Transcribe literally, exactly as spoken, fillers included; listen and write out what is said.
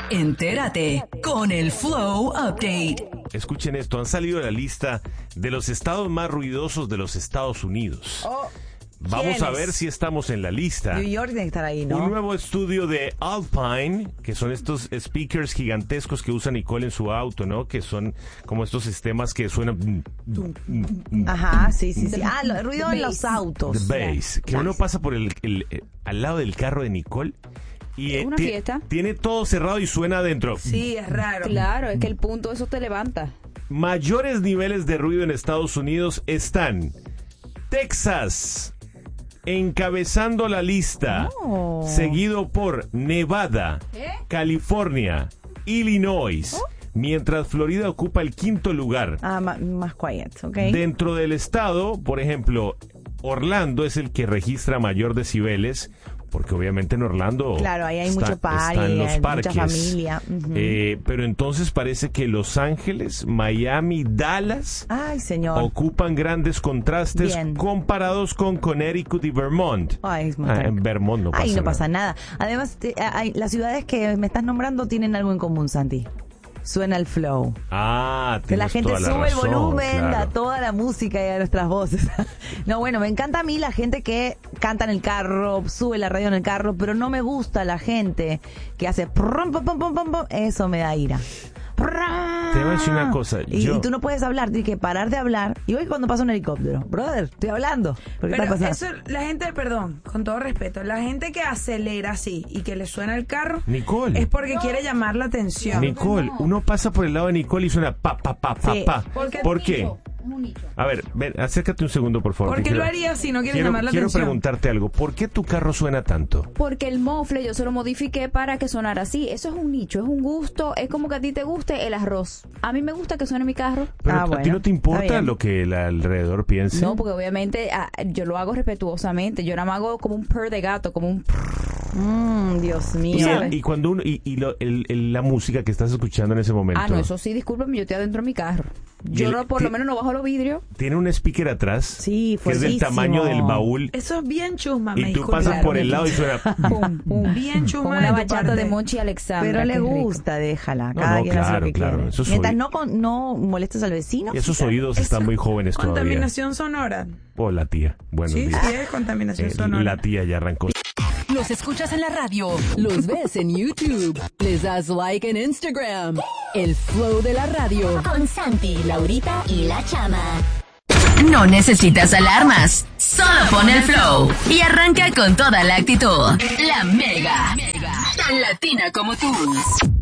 Entérate con el Flow Update. Escuchen esto, han salido de la lista de los estados más ruidosos de los Estados Unidos. Oh, Vamos a ver si estamos en la lista. New York tiene que estar ahí, ¿no? Un nuevo estudio de Alpine, que son estos speakers gigantescos que usa Nicole en su auto, ¿no? Que son como estos sistemas que suenan... Ajá, sí, sí, sí. Ah, el ruido en los autos. The bass. Que uno pasa por el, el, el al lado del carro de Nicole y Es una ti- fiesta. tiene todo cerrado y suena adentro. Sí, es raro. Claro, es que el punto eso te levanta. Mayores niveles de ruido en Estados Unidos están Texas encabezando la lista, Oh. seguido por Nevada, California, Illinois, mientras Florida ocupa el quinto lugar. Ah, ma- más quiet, ¿ok? Dentro del estado, por ejemplo, Orlando es el que registra mayor decibeles, porque obviamente en Orlando Claro, ahí hay está- mucho party, están los hay parques. mucha familia. Ujú. Eh, pero entonces parece que Los Ángeles, Miami, Dallas Ay, señor. ocupan grandes contrastes Bien. comparados con Connecticut y Vermont. Ay, es más Ah, tranquilo. en Vermont no pasa Ahí no nada. pasa nada. Además, te- hay- las ciudades que me estás nombrando tienen algo en común, Santi. Suena el flow. Ah, Que la tienes gente toda la sube el razón, volumen claro. a toda la música y a nuestras voces. No, bueno, me encanta a mí la gente que canta en el carro, sube la radio en el carro, pero no me gusta la gente que hace prum, pum, pum, pum, pum, pum. Eso me da ira. Te voy a decir una cosa, Y, yo- y tú no puedes hablar, tienes que parar de hablar. Igual que cuando pasa un helicóptero. Brother, estoy hablando. ¿Por qué Pero está eso, pasando? la gente, perdón, con todo respeto, la gente que acelera así y que le suena el carro Nicole. es porque quiere llamar la atención. Nicole, uno pasa por el lado de Nicole y suena pa, pa, pa, pa, Sí. pa. ¿Por qué? ¿Por qué? A ver, ven, acércate un segundo, por favor. ¿Por que qué lo quiero- harías si no quieres quiero, llamar la quiero atención? preguntarte algo. ¿Por qué tu carro suena tanto? Porque el mofle yo se lo modifiqué para que sonara así. Eso es un nicho, es un gusto. Es como que a ti te guste el arroz. A mí me gusta que suene mi carro. Pero Ah, a ti bueno, no te está importa bien. lo que el alrededor piense. No, porque obviamente ah, yo lo hago respetuosamente. Yo nada más hago como un purr de gato, como un... Mm, Dios y, mío. el- y cuando uno y, y lo- el- el- la música que estás escuchando en ese momento Ah, no, eso sí, discúlpame, yo estoy adentro de mi carro. Yo el- no, por ti- lo menos no bajo los vidrios. tiene un speaker atrás Sí, que es del fuertísimo. tamaño del baúl Eso es bien chusma, me y tú disculpa. pasas por el lado y suena Pum, pum. Bien chusma Con de una tu bachata parte. de Monchi Alexandra. Pero le qué rico. gusta, déjala. No, Cada no, quien hace claro, lo que claro, quiere. esos Mientras oí- no, con- no molestes al vecino. esos sí, oídos Eso- están muy jóvenes todavía. Contaminación sonora. Oh, la tía. Buenos Sí, días. sí, es contaminación Eh, sonora. la tía ya arrancó. Los escuchas en la radio, los ves en YouTube, les das like en Instagram. El Flow de la radio. Con Santi, Laurita y La Chama. No necesitas alarmas, solo pon el Flow y arranca con toda la actitud. La Mega, tan latina como tú.